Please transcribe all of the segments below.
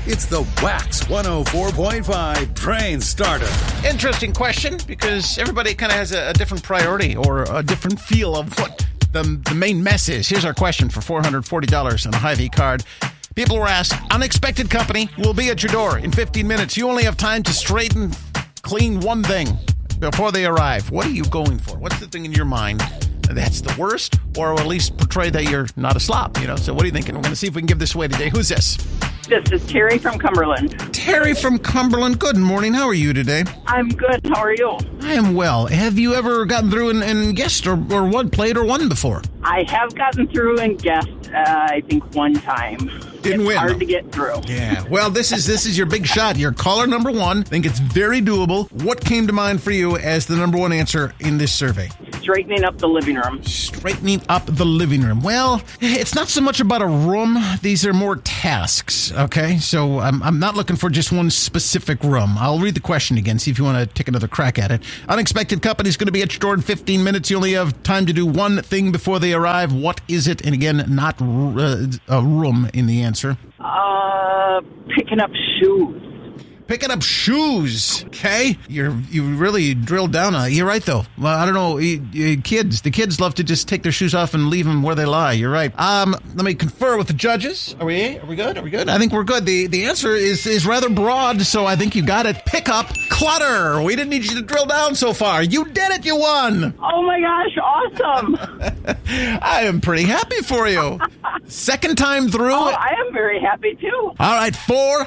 It's the Wax 104.5 Train Starter. Interesting question, because everybody kind of has a different priority or a different feel of what the main mess is. Here's our question for $440 on a Hy-Vee card. People were asked, unexpected company will be at your door in 15 minutes. You only have time to straighten, clean one thing before they arrive. What are you going for? What's the thing in your mind that's the worst, or at least portray that you're not a slob, you know? So what are you thinking? We're going to see if we can give this away today. Who's this? This is Terry from Cumberland. Terry from Cumberland. Good morning. How are you today? I'm good. How are you? I am well. Have you ever gotten through and guessed or played or won before? I have gotten through and guessed, I think, one time. Didn't win. Hard to get through. Yeah. Well, this is your big shot. You're caller number one. I think it's very doable. What came to mind for you as the number one answer in this survey? Straightening up the living room. Straightening up the living room. Well, it's not so much about a room. These are more tasks, okay? So I'm not looking for just one specific room. I'll read the question again, see if you want to take another crack at it. Unexpected company is going to be at your door in 15 minutes. You only have time to do one thing before they arrive. What is it? And again, not a room in the answer. Picking up shoes. Picking up shoes, okay? You really drilled down. You're right, though. Well, I don't know. The kids love to just take their shoes off and leave them where they lie. You're right. Let me confer with the judges. Are we good? Are we good? I think we're good. The answer is rather broad, so I think you got it. Pick up clutter. We didn't need you to drill down so far. You did it. You won. Oh, my gosh. Awesome. I am pretty happy for you. Second time through. Oh, I am very happy, too. All right,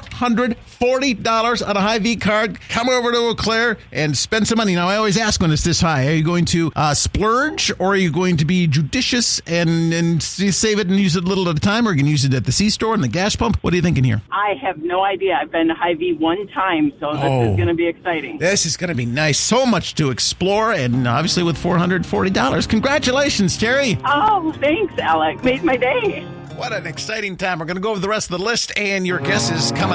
$440 on a Hy-Vee card. Come over to Eau Claire and spend some money. Now, I always ask when it's this high, are you going to splurge, or are you going to be judicious and save it and use it a little at a time, or are you going to use it at the C-store and the gas pump? What are you thinking here? I have no idea. I've been to Hy-Vee one time, so this is going to be exciting. This is going to be nice. So much to explore, and obviously with $440. Congratulations, Terry. Oh, thanks, Alec. Made my day. What an exciting time. We're going to go over the rest of the list, and your guesses coming